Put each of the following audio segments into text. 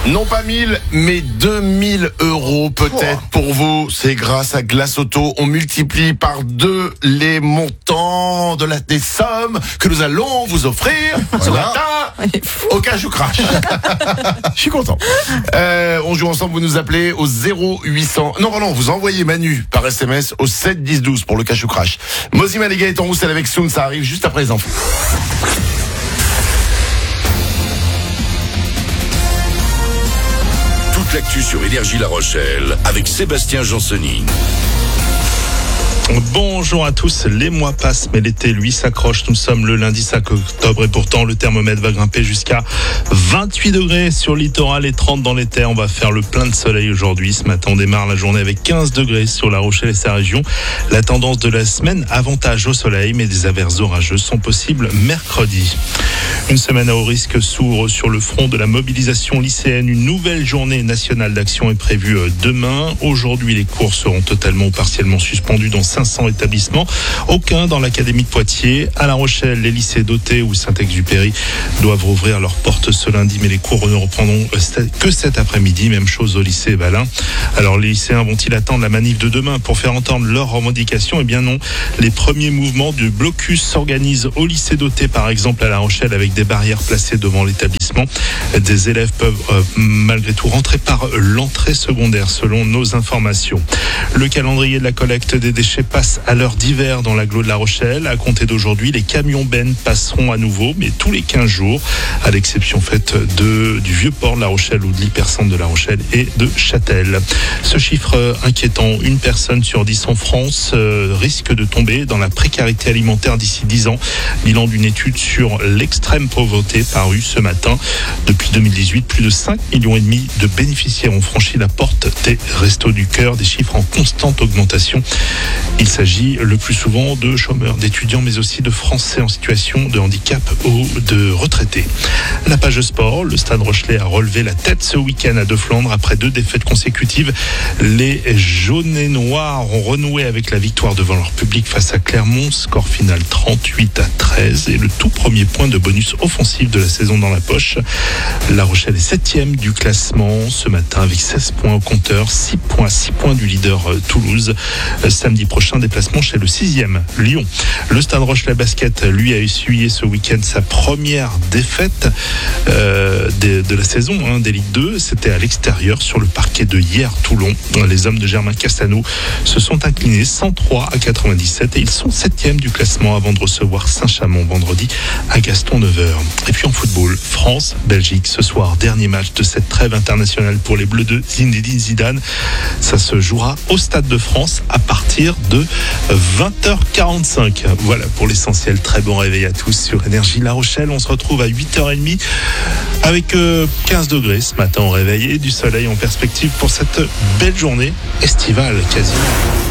Non pas 1000, mais 2000 € peut-être pour vous. C'est grâce à Glace Auto. On multiplie par 2 les montants des sommes que nous allons vous offrir ce matin au Cash ou Crash. Je suis content. On joue ensemble, vous nous appelez au 0800. Non, vous envoyez Manu par SMS au 7 10 12 pour le Cash ou Crash. Moziman et Gaëtan Roussel avec Soun, ça arrive juste après les infos. Toute l'actu sur Énergie La Rochelle avec Sébastien Jansseny. Bonjour à tous, les mois passent mais l'été lui s'accroche. Nous sommes le lundi 5 octobre et pourtant le thermomètre va grimper jusqu'à 28 degrés sur le littoral et 30 dans les terres. On va faire le plein de soleil aujourd'hui. Ce matin on démarre la journée avec 15 degrés sur La Rochelle et sa région. La tendance de la semaine, avantage au soleil mais des averses orageuses sont possibles mercredi. Une semaine à haut risque s'ouvre sur le front de la mobilisation lycéenne. Une nouvelle journée nationale d'action est prévue demain. Aujourd'hui, les cours seront totalement ou partiellement suspendus dans 500 établissements. Aucun dans l'académie de Poitiers. À La Rochelle, les lycées d'Auteuil ou Saint-Exupéry doivent rouvrir leurs portes ce lundi, mais les cours ne reprendront que cet après-midi. Même chose au lycée Valin. Alors, les lycéens vont-ils attendre la manif de demain pour faire entendre leurs revendications ? Eh bien non. Les premiers mouvements du blocus s'organisent au lycée d'Auteuil, par exemple à La Rochelle, avec des barrières placées devant l'établissement. Des élèves peuvent malgré tout rentrer par l'entrée secondaire selon nos informations. Le calendrier de la collecte des déchets passe à l'heure d'hiver dans l'agglo de La Rochelle. À compter d'aujourd'hui, les camions bennes passeront à nouveau, mais tous les 15 jours, à l'exception faite du Vieux-Port de La Rochelle ou de l'hypercentre de La Rochelle et de Châtel. Ce chiffre inquiétant, une personne sur 10 en France risque de tomber dans la précarité alimentaire d'ici 10 ans. Bilan d'une étude sur l'extrême pauvreté parue ce matin. Depuis 2018, plus de 5,5 millions de bénéficiaires ont franchi la porte des Restos du Cœur, des chiffres en constante augmentation. Il s'agit le plus souvent de chômeurs, d'étudiants, mais aussi de Français en situation de handicap ou de retraités. La page sport, le Stade Rochelais a relevé la tête ce week-end à Deflandre après 2 défaites consécutives. Les jaunes et noirs ont renoué avec la victoire devant leur public face à Clermont. Score final 38-13 et le tout premier point de bonus offensif de la saison dans la poche. La Rochelle est 7e du classement ce matin avec 16 points au compteur, 6 points du leader Toulouse. Samedi prochain, déplacement chez le 6e Lyon. Le Stade Rochelais Basket, lui, a essuyé ce week-end sa première défaite de la saison des Ligue 2. C'était à l'extérieur sur le parquet de Hier-Toulon. Les hommes de Germain Castano se sont inclinés 103-97 et ils sont 7e du classement avant de recevoir Saint-Chamond vendredi à Gaston 9h. Et puis en football, France-Belgique ce soir, dernier match de cette trêve internationale pour les Bleus de Zinedine Zidane. Ça se jouera au Stade de France à partir de 20h45. Voilà pour l'essentiel. Très bon réveil à tous sur Énergie La Rochelle. On se retrouve à 8h30 avec 15 degrés ce matin au réveil et du soleil en perspective pour cette belle journée estivale quasiment.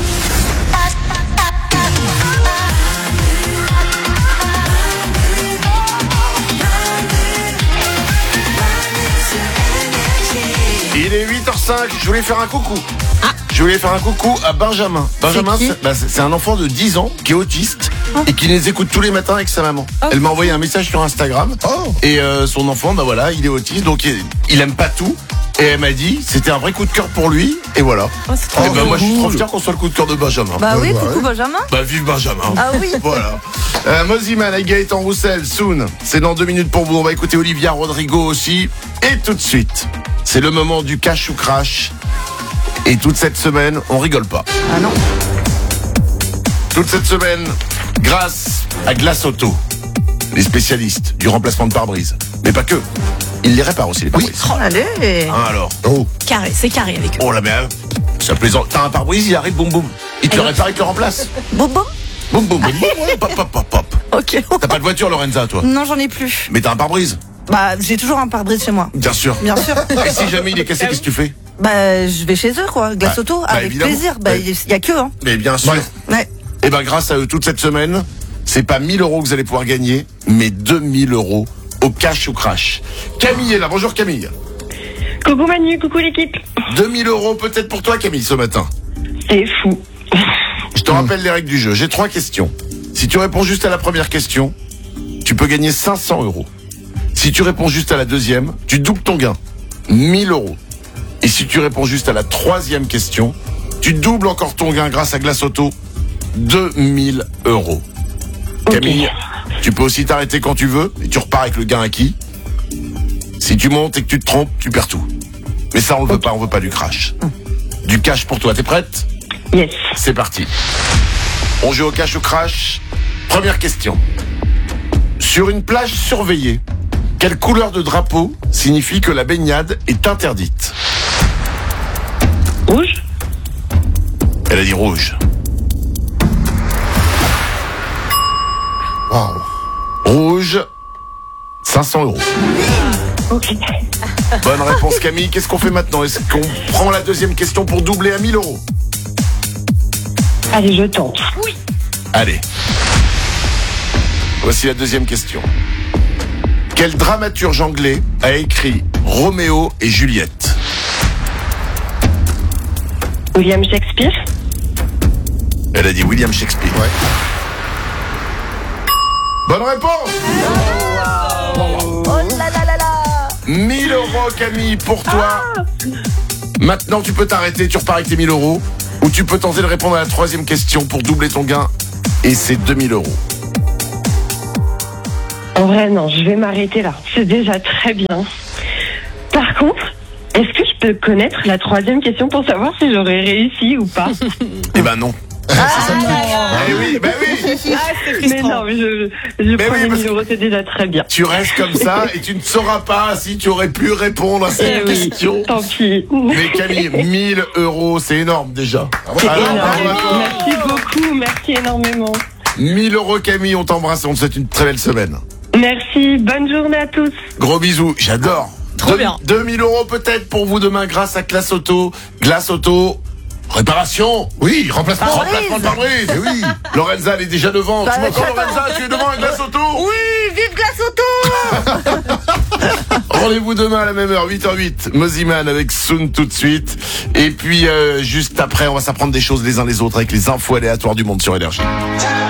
Il est 8h05, je voulais faire un coucou. Je voulais faire un coucou à Benjamin. Benjamin, c'est un enfant de 10 ans qui est autiste et qui les écoute tous les matins avec sa maman. Elle m'a envoyé un message sur Instagram et son enfant, il est autiste, donc il aime pas tout. Et elle m'a dit, c'était un vrai coup de cœur pour lui, et voilà. Moi je suis trop fier qu'on soit le coup de cœur de Benjamin. Coucou Benjamin. Vive Benjamin. Ah oui. Voilà. Moziman avec Gaëtan Roussel, Soun. C'est dans 2 minutes pour vous. On va écouter Olivia Rodrigo aussi. Et tout de suite, c'est le moment du Cash ou Crash. Et toute cette semaine, on rigole pas. Ah non. Toute cette semaine, grâce à Glace Auto, les spécialistes du remplacement de pare-brise. Mais pas que. Ils les réparent aussi, les pare-brises. Oh allez. Alors. Carré, c'est carré avec eux. Oh la merde. C'est plaisant. T'as un pare-brise, il arrive, boum boum. Il te le répare, il te le remplace. Boum boum. Boum boum boum. Pop pop pop pop. Ok. T'as pas de voiture, Lorenza, toi? Non, j'en ai plus. Mais t'as un pare-brise? J'ai toujours un pare-brise chez moi. Bien sûr. Bien sûr. Et si jamais il est cassé, qu'est-ce que tu fais? Je vais chez eux, quoi. Glace Auto, avec évidemment. plaisir. Il y a que, hein. Mais bien sûr. Ouais. Et grâce à eux, toute cette semaine, c'est pas 1000 € que vous allez pouvoir gagner, mais 2000 € au Cash ou Crash. Camille est là. Bonjour Camille. Coucou Manu, coucou l'équipe. 2000 € peut-être pour toi Camille ce matin. C'est fou. Je te rappelle les règles du jeu. J'ai 3 questions. Si tu réponds juste à la première question, tu peux gagner 500 €. Si tu réponds juste à la deuxième, tu doubles ton gain. 1000 euros. Et si tu réponds juste à la troisième question, tu doubles encore ton gain grâce à Glace Auto, 2000 euros. Camille, tu peux aussi t'arrêter quand tu veux et tu repars avec le gain acquis. Si tu montes et que tu te trompes, tu perds tout. Mais ça, on le veut pas, on veut pas du crash. Du cash pour toi, t'es prête ? Yes. C'est parti. On joue au cash ou crash. Première question. Sur une plage surveillée, quelle couleur de drapeau signifie que la baignade est interdite ? Rouge. Elle a dit rouge. Wow. Rouge, 500 euros. Ok. Bonne réponse Camille. Qu'est-ce qu'on fait maintenant ? Est-ce qu'on prend la deuxième question pour doubler à 1000 euros ? Allez, je tente. Allez. Voici la deuxième question. Quel dramaturge anglais a écrit Roméo et Juliette ? William Shakespeare. Elle a dit William Shakespeare. Ouais. Bonne réponse. Oh là là là là. 1000 euros Camille pour toi. Maintenant tu peux t'arrêter, tu repars avec tes 1000 euros. Ou tu peux tenter de répondre à la troisième question pour doubler ton gain. Et c'est 2000 euros. En vrai, non, je vais m'arrêter là. C'est déjà très bien. Par contre, est-ce que je peux connaître la troisième question pour savoir si j'aurais réussi ou pas? Eh ben non. C'est ça le truc. Bah oui. Mais non, mais je prends les 1000 euros, c'est déjà très bien. Tu restes comme ça et tu ne sauras pas si tu aurais pu répondre à cette question. Tant pis. Mais Camille, 1000 euros, c'est énorme déjà. C'est énorme. Merci beaucoup, merci énormément. 1000 euros Camille, on t'embrasse et on te souhaite une très belle semaine. Merci, bonne journée à tous. Gros bisous, j'adore. Trop bien. 2000 euros peut-être pour vous demain grâce à Glace Auto. Glace Auto, réparation. Oui, remplacement. Remplacement de pare-brise. Eh oui. Lorenza, elle est déjà devant. Tu m'entends Lorenza, tu es devant avec Glace Auto. Oui, vive Glace Auto. Rendez-vous demain à la même heure, 8h08. Moziman avec Soon tout de suite. Et puis juste après, on va s'apprendre des choses les uns les autres avec les infos aléatoires du monde sur Énergie.